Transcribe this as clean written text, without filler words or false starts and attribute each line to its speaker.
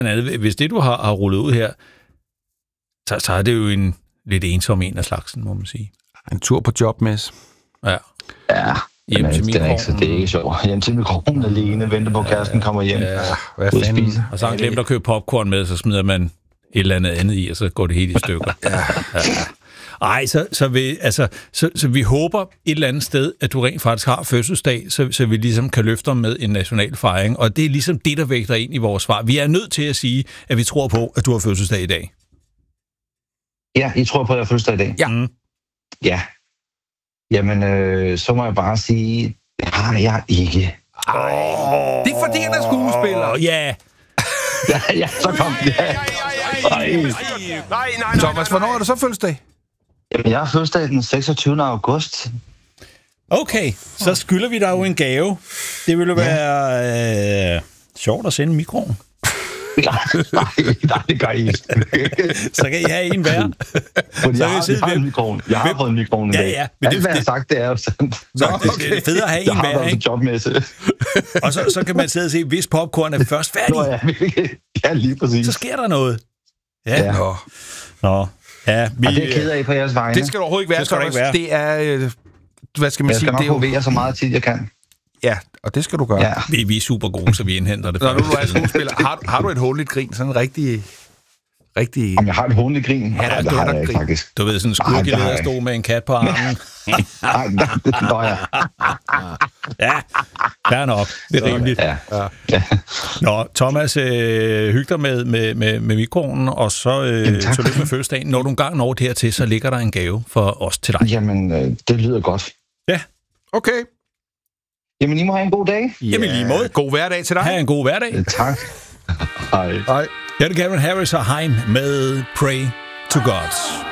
Speaker 1: Hvis det, du har rullet ud her, så er det jo en lidt ensom en af slagsen, må man sige.
Speaker 2: En tur på jobmess.
Speaker 1: Ja.
Speaker 3: Ja,
Speaker 1: Hjem til mikroen.
Speaker 3: det er ikke sjovt. Hjem til mikroen alene, venter på, at kæresten kommer hjem.
Speaker 2: Hvad fanden?
Speaker 1: Og så har han glemt at købe popcorn med, så smider man et eller andet i, og så går det helt i stykker. Ej, så vi håber et eller andet sted, at du rent faktisk har fødselsdag, så vi ligesom kan løfte med en national fejring. Og det er ligesom det, der vægter ind i vores svar. Vi er nødt til at sige, at vi tror på, at du har fødselsdag i dag.
Speaker 3: Ja, I tror på, at jeg har fødselsdag i dag?
Speaker 2: Ja.
Speaker 3: Ja. Jamen, så må jeg bare sige, det har jeg ikke.
Speaker 2: Det er fordi, han er skuespiller.
Speaker 1: Ja.
Speaker 3: Ja, så kom det.
Speaker 2: Nej. Thomas, hvornår er du så fødselsdag?
Speaker 3: Jamen, jeg har fødselsdag den 26. august.
Speaker 1: Okay, så skylder vi dig jo en gave. Det ville være sjovt at sende mikroen.
Speaker 3: Nej, det gør I ikke.
Speaker 1: Så kan I have en hver.
Speaker 3: Jeg har en mikroen. Jeg har fået en mikroen i dag.
Speaker 1: Ja.
Speaker 3: Men alt, hvad jeg har sagt, det er jo sådan.
Speaker 1: Det er fedt at have en hver, ikke?
Speaker 3: Jobmesse.
Speaker 1: Og så kan man sidde og se, hvis popcorn er først færdig.
Speaker 3: Ja, lige præcis.
Speaker 1: Så sker der noget.
Speaker 3: Ja.
Speaker 1: Nå. Ja,
Speaker 3: og det er ked af på jeres vegne.
Speaker 2: Det skal du overhovedet ikke være, Thomas. Det er, hvad skal man sige?
Speaker 3: Jeg skal nok provere så meget tid, jeg kan.
Speaker 2: Ja, og det skal du gøre.
Speaker 3: Ja.
Speaker 1: Vi er super gode, så vi indhenter det.
Speaker 2: Når du er skuespiller, har du et håndligt grin? Sådan en rigtig...
Speaker 3: Om jeg har et håndligt grin?
Speaker 2: Ja,
Speaker 3: det har jeg ikke, faktisk.
Speaker 1: Du ved, sådan en skurkeleder stod med en kat på armen.
Speaker 3: Nej,
Speaker 1: Ja, fair nok. Det er rimeligt.
Speaker 3: Ja.
Speaker 1: Nå, Thomas, hyg dig med mikroen, og så tillykke med fødselsdagen. Når du engang når det hertil, så ligger der en gave for os til dig.
Speaker 3: Jamen, det lyder godt.
Speaker 1: Ja.
Speaker 2: Okay.
Speaker 3: Jamen, I må have en god dag.
Speaker 1: Jamen, lige måde.
Speaker 2: God hverdag til dig.
Speaker 1: Ha' en god hverdag.
Speaker 3: Tak. Hej.
Speaker 1: Jeg er Calvin Harris og Hein med Pray to God.